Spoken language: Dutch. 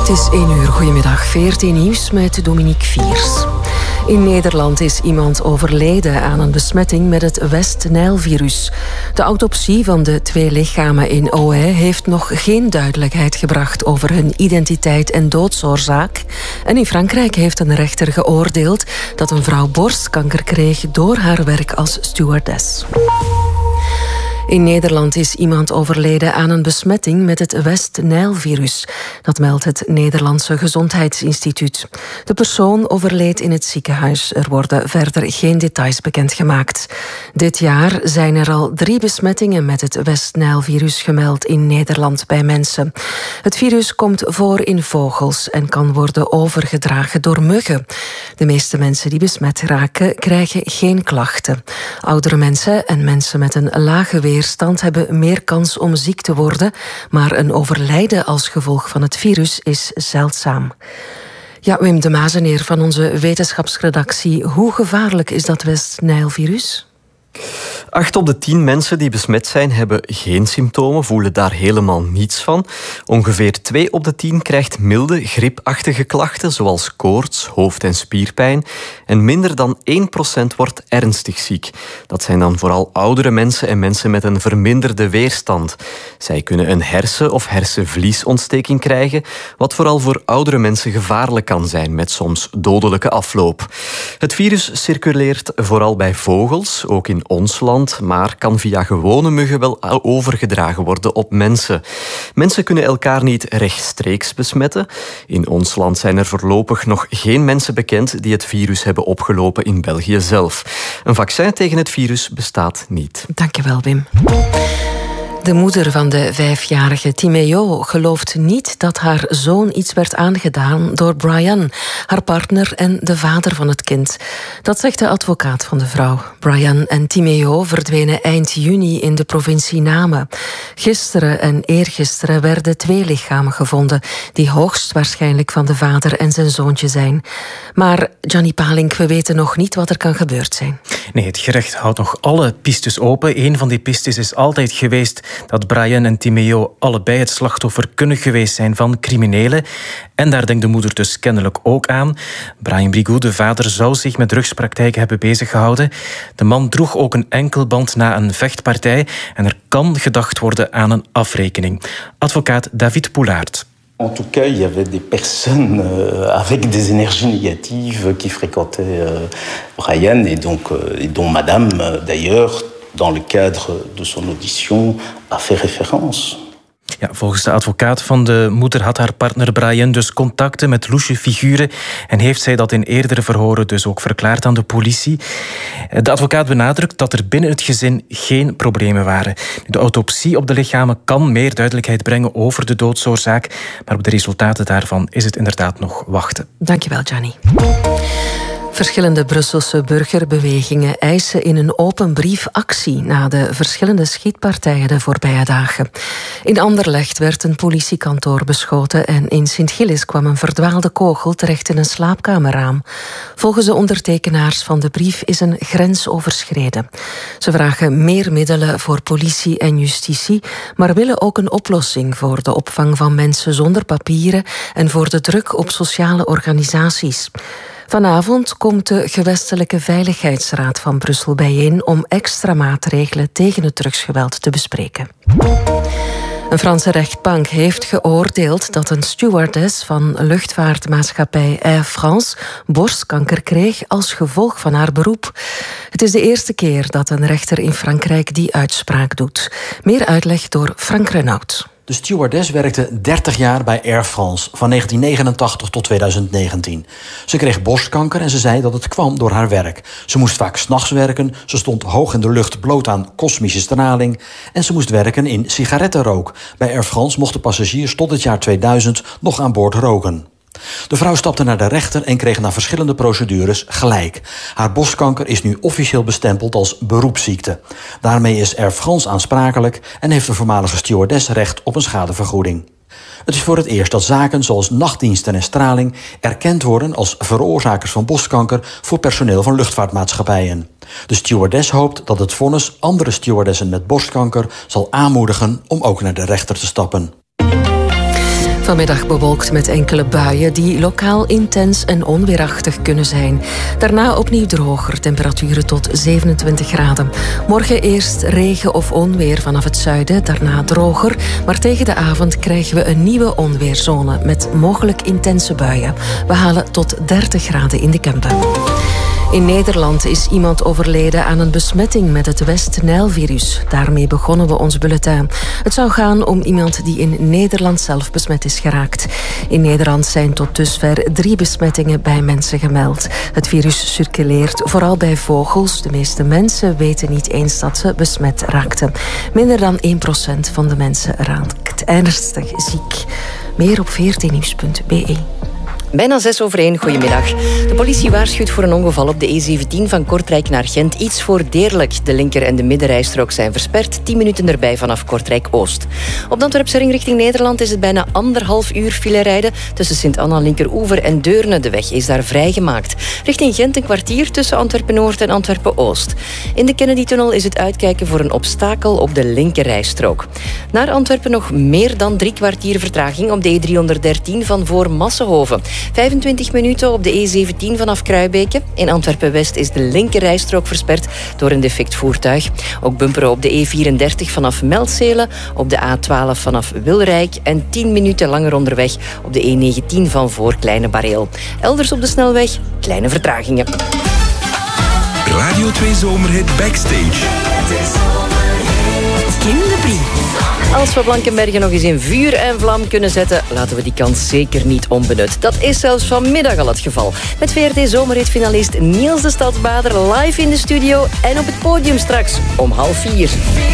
Het is 1 uur. Goedemiddag. VRT Nieuws met Dominique Viers. In Nederland is iemand overleden aan een besmetting met het West-Nijl-virus. De autopsie van de 2 lichamen in OE heeft nog geen duidelijkheid gebracht over hun identiteit en doodsoorzaak. En in Frankrijk heeft een rechter geoordeeld dat een vrouw borstkanker kreeg door haar werk als stewardess. In Nederland is iemand overleden aan een besmetting met het West-Nijl-virus. Dat meldt het Nederlandse Gezondheidsinstituut. De persoon overleed in het ziekenhuis. Er worden verder geen details bekendgemaakt. Dit jaar zijn er al 3 besmettingen met het West-Nijl-virus gemeld in Nederland bij mensen. Het virus komt voor in vogels en kan worden overgedragen door muggen. De meeste mensen die besmet raken krijgen geen klachten. Oudere mensen en mensen met een lage weerstand hebben meer kans om ziek te worden, maar een overlijden als gevolg van het virus is zeldzaam. Ja, Wim de Mazeneer van onze wetenschapsredactie. Hoe gevaarlijk is dat West-Nijl-virus? 8 op de 10 mensen die besmet zijn, hebben geen symptomen, voelen daar helemaal niets van. Ongeveer 2 op de 10 krijgt milde, griepachtige klachten, zoals koorts, hoofd- en spierpijn. En minder dan 1% wordt ernstig ziek. Dat zijn dan vooral oudere mensen en mensen met een verminderde weerstand. Zij kunnen een hersen- of hersenvliesontsteking krijgen, wat vooral voor oudere mensen gevaarlijk kan zijn, met soms dodelijke afloop. Het virus circuleert vooral bij vogels, ook in ons land, maar kan via gewone muggen wel overgedragen worden op mensen. Mensen kunnen elkaar niet rechtstreeks besmetten. In ons land zijn er voorlopig nog geen mensen bekend die het virus hebben opgelopen in België zelf. Een vaccin tegen het virus bestaat niet. Dankjewel, Wim. De moeder van de 5-jarige Timeo gelooft niet dat haar zoon iets werd aangedaan door Brian, haar partner en de vader van het kind. Dat zegt de advocaat van de vrouw. Brian en Timeo verdwenen eind juni in de provincie Namen. Gisteren en eergisteren werden 2 lichamen gevonden, die hoogstwaarschijnlijk van de vader en zijn zoontje zijn. Maar Gianni Palink, we weten nog niet wat er kan gebeurd zijn. Nee, het gerecht houdt nog alle pistes open. Een van die pistes is altijd geweest dat Brian en Timeo allebei het slachtoffer kunnen geweest zijn van criminelen. En daar denkt de moeder dus kennelijk ook aan. Brian Brigou, de vader, zou zich met drugspraktijken hebben beziggehouden. De man droeg ook een enkelband na een vechtpartij en er kan gedacht worden aan een afrekening. Advocaat David Poulaert. En tout cas, il y avait des personnes avec des énergies négatives qui fréquentaient Brian et dont madame, d'ailleurs, dans le cadre de son audition, a fait référence. Ja, volgens de advocaat van de moeder had haar partner Brian dus contacten met louche figuren en heeft zij dat in eerdere verhoren dus ook verklaard aan de politie. De advocaat benadrukt dat er binnen het gezin geen problemen waren. De autopsie op de lichamen kan meer duidelijkheid brengen over de doodsoorzaak, maar op de resultaten daarvan is het inderdaad nog wachten. Dankjewel, Gianni. Verschillende Brusselse burgerbewegingen eisen in een open brief actie na de verschillende schietpartijen de voorbije dagen. In Anderlecht werd een politiekantoor beschoten en in Sint-Gillis kwam een verdwaalde kogel terecht in een slaapkamerraam. Volgens de ondertekenaars van de brief is een grens overschreden. Ze vragen meer middelen voor politie en justitie, maar willen ook een oplossing voor de opvang van mensen zonder papieren en voor de druk op sociale organisaties. Vanavond komt de Gewestelijke Veiligheidsraad van Brussel bijeen om extra maatregelen tegen het drugsgeweld te bespreken. Een Franse rechtbank heeft geoordeeld dat een stewardess van luchtvaartmaatschappij Air France borstkanker kreeg als gevolg van haar beroep. Het is de eerste keer dat een rechter in Frankrijk die uitspraak doet. Meer uitleg door Frank Renaud. De stewardess werkte 30 jaar bij Air France, van 1989 tot 2019. Ze kreeg borstkanker en ze zei dat het kwam door haar werk. Ze moest vaak 's nachts werken, ze stond hoog in de lucht bloot aan kosmische straling en ze moest werken in sigarettenrook. Bij Air France mochten passagiers tot het jaar 2000 nog aan boord roken. De vrouw stapte naar de rechter en kreeg na verschillende procedures gelijk. Haar borstkanker is nu officieel bestempeld als beroepsziekte. Daarmee is Air France aansprakelijk en heeft de voormalige stewardess recht op een schadevergoeding. Het is voor het eerst dat zaken zoals nachtdiensten en straling erkend worden als veroorzakers van borstkanker voor personeel van luchtvaartmaatschappijen. De stewardess hoopt dat het vonnis andere stewardessen met borstkanker zal aanmoedigen om ook naar de rechter te stappen. Vanmiddag bewolkt met enkele buien die lokaal intens en onweerachtig kunnen zijn. Daarna opnieuw droger, temperaturen tot 27 graden. Morgen eerst regen of onweer vanaf het zuiden, daarna droger. Maar tegen de avond krijgen we een nieuwe onweerzone met mogelijk intense buien. We halen tot 30 graden in de Kempen. In Nederland is iemand overleden aan een besmetting met het West-Nijl-virus. Daarmee begonnen we ons bulletin. Het zou gaan om iemand die in Nederland zelf besmet is geraakt. In Nederland zijn tot dusver 3 besmettingen bij mensen gemeld. Het virus circuleert vooral bij vogels. De meeste mensen weten niet eens dat ze besmet raakten. Minder dan 1% van de mensen raakt ernstig ziek. Meer op 14nieuws.be. Bijna 1:06. Goedemiddag. De politie waarschuwt voor een ongeval op de E17 van Kortrijk naar Gent. Iets voor Deerlijk. De linker- en de middenrijstrook zijn versperd. 10 minuten erbij vanaf Kortrijk-Oost. Op de Antwerpse ring richting Nederland is het bijna 1,5 uur file rijden tussen Sint-Anna, Linkeroever en Deurne. De weg is daar vrijgemaakt. Richting Gent een kwartier tussen Antwerpen-Noord en Antwerpen-Oost. In de Kennedy-tunnel is het uitkijken voor een obstakel op de linkerrijstrook. Naar Antwerpen nog meer dan 3 kwartier vertraging op de E313 van voor Massenhoven. 25 minuten op de E17 vanaf Kruibeke. In Antwerpen-West is de linkerrijstrook versperd door een defect voertuig. Ook bumperen op de E34 vanaf Meldzelen, op de A12 vanaf Wilrijk en 10 minuten langer onderweg op de E19 van voor Kleine Bareel. Elders op de snelweg kleine vertragingen. Radio 2 Zomerhit Backstage. Kim de Brie. Als we Blankenbergen nog eens in vuur en vlam kunnen zetten, laten we die kans zeker niet onbenut. Dat is zelfs vanmiddag al het geval. Met VRT Zomerhit-finalist Niels de Stadsbader live in de studio en op het podium straks om 3:30.